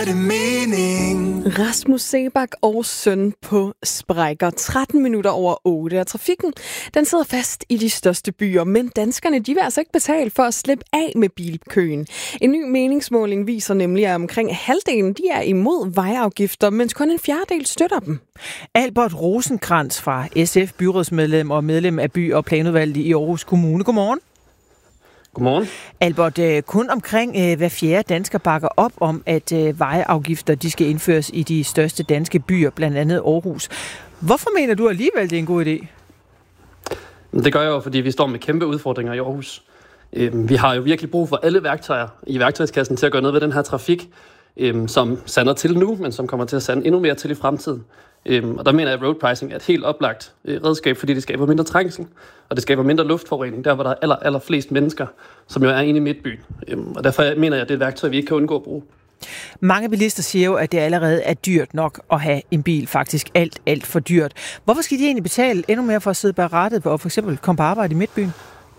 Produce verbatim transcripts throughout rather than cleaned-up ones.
Rasmus Seebach og søn på sprækker. tretten minutter over otte, og trafikken den sidder fast i de største byer, men danskerne de vil altså ikke betale for at slippe af med bilkøen. En ny meningsmåling viser nemlig, at omkring halvdelen de er imod vejafgifter, mens kun en fjerdedel støtter dem. Albert Rosenkrantz fra S F, byrådsmedlem og medlem af by- og planudvalget i Aarhus Kommune. Godmorgen. Godmorgen. Albert, kun omkring hver fjerde dansker bakker op om, at vejafgifter de skal indføres i de største danske byer, blandt andet Aarhus. Hvorfor mener du alligevel, det er en god idé? Det gør jeg jo, fordi vi står med kæmpe udfordringer i Aarhus. Vi har jo virkelig brug for alle værktøjer i værktøjskassen til at gøre noget ved den her trafik, som sander til nu, men som kommer til at sande endnu mere til i fremtiden. Og der mener jeg, at road pricing er et helt oplagt redskab, fordi det skaber mindre trængsel, og det skaber mindre luftforurening, der hvor der er aller, aller flest mennesker, som jo er inde i midtbyen. Og derfor mener jeg, at det er et værktøj, vi ikke kan undgå at bruge. Mange bilister siger jo, at det allerede er dyrt nok at have en bil, faktisk alt, alt for dyrt. Hvorfor skal de egentlig betale endnu mere for at sidde bag rattet og for eksempel komme på arbejde i midtbyen?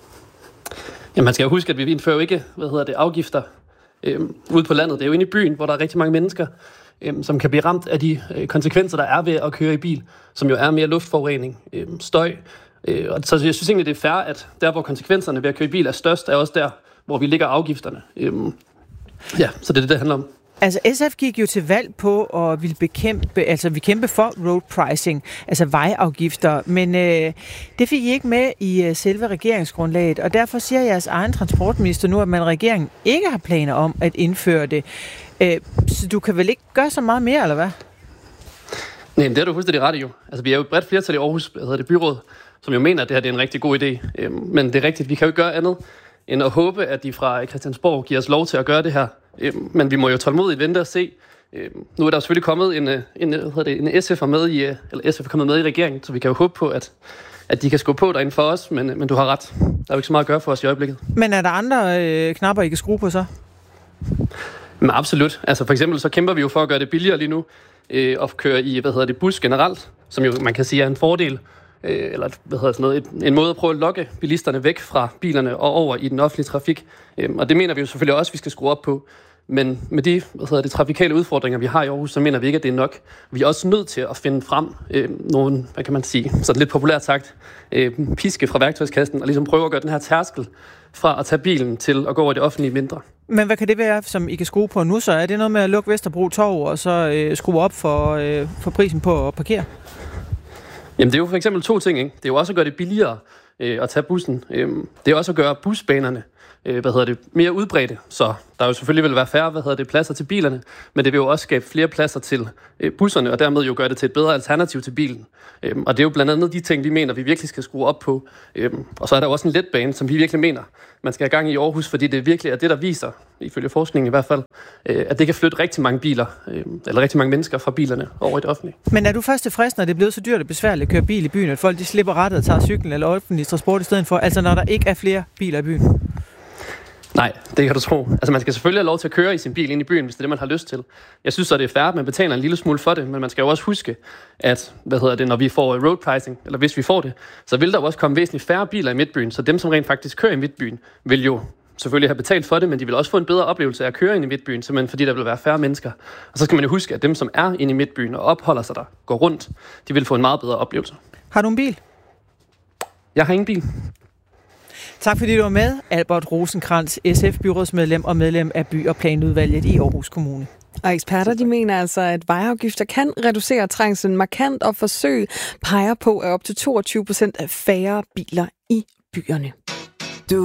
Ja, man skal jo huske, at vi indfører jo ikke, hvad hedder det, afgifter øhm, ude på landet. Det er jo inde i byen, hvor der er rigtig mange mennesker, øhm, som kan blive ramt af de øh, konsekvenser, der er ved at køre i bil, som jo er mere luftforurening, øhm, støj. Øh, og så jeg synes egentlig, det er fair, at der, hvor konsekvenserne ved at køre i bil er størst, er også der, hvor vi ligger afgifterne. Øhm, ja, så det er det, det handler om. Altså S F gik jo til valg på at ville bekæmpe, altså vi kæmpe for road pricing, altså vejafgifter, men øh, det fik I ikke med i øh, selve regeringsgrundlaget, og derfor siger jeres egen transportminister nu, at man regeringen ikke har planer om at indføre det. Øh, så du kan vel ikke gøre så meget mere, eller hvad? Nej, det er du fuldstændig ret i jo. Altså vi er jo et bredt flertal i Aarhus, hvad hedder det, byråd, som jo mener, at det her det er en rigtig god idé. Øh, men det er rigtigt, vi kan jo ikke gøre andet end at håbe, at de fra Christiansborg giver os lov til at gøre det her. Men vi må jo tålmodigt vente og se. Nu er der selvfølgelig kommet en, en, hvad det, en S F'er med i, eller S F er kommet med i regeringen, så vi kan jo håbe på, at, at de kan skubbe på derinde for os, men, men du har ret. Der er jo ikke så meget at gøre for os i øjeblikket. Men er der andre øh, knapper, I kan skrue på så? Men absolut. Altså for eksempel så kæmper vi jo for at gøre det billigere lige nu, øh, at køre i, hvad hedder det, bus generelt, som jo man kan sige er en fordel. Eller hvad hedder sådan noget, et, en måde at prøve at lokke bilisterne væk fra bilerne og over i den offentlige trafik. Øhm, og det mener vi jo selvfølgelig også, at vi skal skrue op på. Men med de hvad hedder det, trafikale udfordringer, vi har i Aarhus, så mener vi ikke, at det er nok. Vi er også nødt til at finde frem øh, nogle, hvad kan man sige, sådan lidt populært sagt, øh, piske fra værktøjskassen, og ligesom prøve at gøre den her tærskel fra at tage bilen til at gå over det offentlige mindre. Men hvad kan det være, som I kan skrue på nu så? Er det noget med at lukke Vesterbro Torv og så øh, skrue op for, øh, for prisen på at parkere? Jamen det er jo for eksempel to ting, ikke? Det er jo også at gøre det billigere øh, at tage bussen. Øhm, det er også at gøre busbanerne øh, hvad hedder det, mere udbredte, så der jo selvfølgelig vil være færre hvad hedder det, pladser til bilerne, men det vil jo også skabe flere pladser til øh, busserne, og dermed jo gøre det til et bedre alternativ til bilen. Øhm, og det er jo blandt andet de ting, vi mener, vi virkelig skal skrue op på. Øhm, og så er der også en letbane, som vi virkelig mener, man skal have gang i Aarhus, fordi det virkelig er det, der viser, ifølge forskningen i hvert fald, øh, at det kan flytte rigtig mange biler, øh, eller rigtig mange mennesker fra bilerne over i det offentlige. Men er du først tilfreds, når det er blevet så dyrt og besværligt at køre bil i byen, at folk de slipper rettet og tager cyklen eller offentlig transport i stedet for, altså når der ikke er flere biler i byen? Nej, det kan du tro. Altså man skal selvfølgelig have lov til at køre i sin bil ind i byen, hvis det er det, man har lyst til. Jeg synes så, det er fair, at man betaler en lille smule for det, men man skal jo også huske, at hvad hedder det, når vi får road pricing, eller hvis vi får det, så vil der jo også komme væsentligt færre biler i midtbyen, så dem, som rent faktisk kører i midtbyen, vil jo selvfølgelig have betalt for det, men de vil også få en bedre oplevelse af at køre ind i midtbyen, simpelthen fordi der vil være færre mennesker. Og så skal man jo huske, at dem, som er inde i midtbyen og opholder sig der, går rundt, de vil få en meget bedre oplevelse. Har du en bil? Jeg har ingen bil. Tak fordi du var med, Albert Rosenkrantz, S F-byrådsmedlem og medlem af by- og planudvalget i Aarhus Kommune. Og eksperter de mener altså, at vejafgifter kan reducere trængslen markant, og forsøg peger på, at op til toogtyve procent af færre biler i byerne.